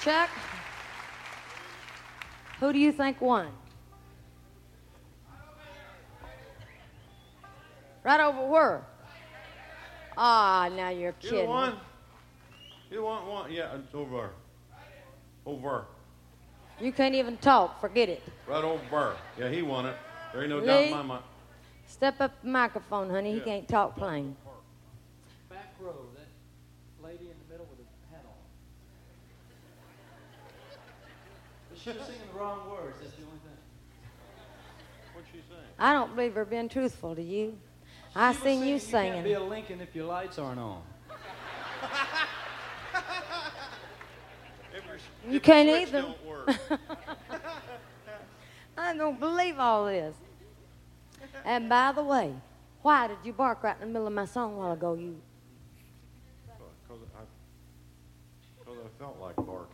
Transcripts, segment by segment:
Chuck, who do you think won? Right over where? Ah, now you're kidding. You won? You want one? Yeah, it's over. Over. You can't even talk. Forget it. Right over. Yeah, he won it. There ain't no doubt in my mind. Step up the microphone, honey. He can't talk plain. Back row, that lady in the middle with the hat on. But she was singing the wrong words. That's the only thing. What's she saying? I don't believe her being truthful to you. I seen you You singing. can't be a Lincoln if your lights aren't on. You can't switch either. don't work. I don't believe all this. And by the way, why did you bark right in the middle of my song a while ago? Because I felt like barking.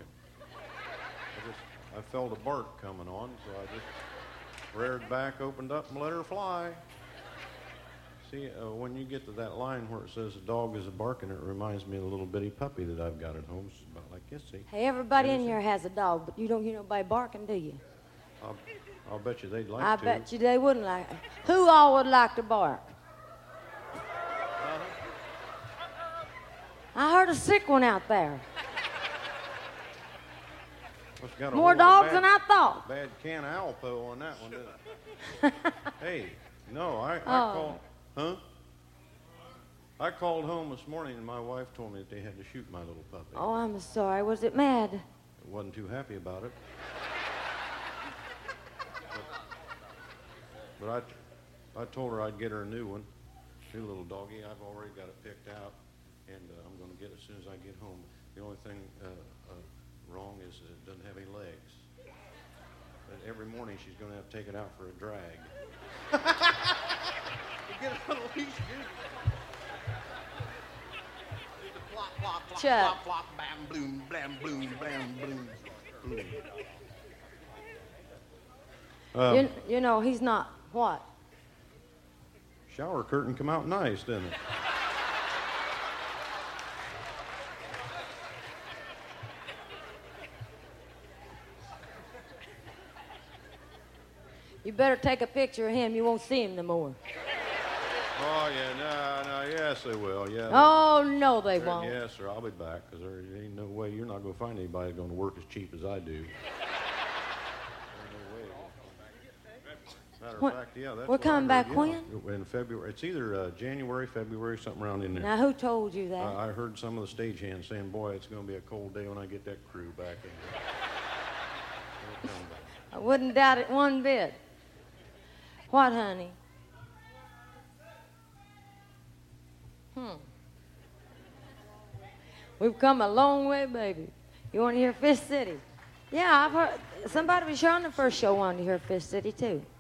I felt a bark coming on, so I just reared back, opened up, and let her fly. See, when you get to that line where it says a dog is a barking, it reminds me of a little bitty puppy that I've got at home. It's about like this, see? Hey, everybody in here has a dog, but you don't hear nobody barking, do you? I'll bet you they'd like I to. bet you they wouldn't like it. Who all would like to bark? I heard a sick one out there. Must've got a More hold of dogs bad- than I thought. Bad can of Alpo on that one, didn't it? Hey, no, I called. Huh? I called home this morning and my wife told me that they had to shoot my little puppy. Oh, I'm sorry. Was it mad? I wasn't too happy about it. But I told her I'd get her a new one, new little doggy. I've already got it picked out, and I'm going to get it as soon as I get home. The only thing wrong is it doesn't have any legs. But every morning she's going to have to take it out for a drag. Get it on a leash, dude. Plop, plop, plop, Chuck. plop, plop, bam, bloom, blam, bloom, blam, bloom, bloom. You know, he's not. What? Shower curtain come out nice, didn't it? You better take a picture of him. You won't see him no more. Oh, yeah, no, yes, they will, yeah. Oh, no, they won't. Yes, sir, I'll be back, because there ain't no way you're not going to find anybody going to work as cheap as I do. There's no way. Matter of fact, yeah, that's We're coming back when? In February. It's either January, February, something around in there. Now, who told you that? I heard some of the stagehands saying, boy, it's going to be a cold day when I get that crew back in there. I wouldn't doubt it one bit. What, honey? We've come a long way, baby. You want to hear Fish City? Yeah, I've heard. Somebody was here on the first show wanted to hear Fish City, too.